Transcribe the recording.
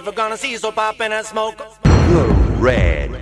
never gonna see so pop and smoke. You're red.